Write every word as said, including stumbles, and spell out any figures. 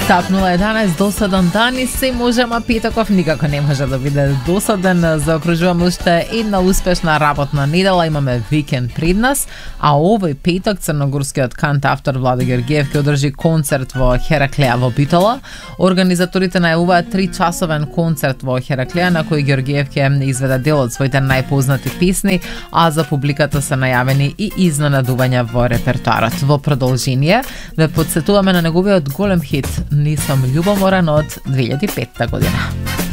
Стапнула еданаесет досаден дан и се може, ама петоков никако не може да биде досаден. Заокружуваме уште една успешна работна недела, имаме викенд пред нас, а овој петок црногорскиот кантавтор Владо Георгиев ќе одржи концерт во Хераклеја во Битола. Организаторите најавуваат тричасовен концерт во Хераклеја на кој Георгиев ќе изведе дел од своите најпознати песни, а за публиката се најавени и изненадувања во репертоарот. Во продолжение ве подсетуваме на неговиот голем хит "Не сум љубоморен" од две илјади и петта година.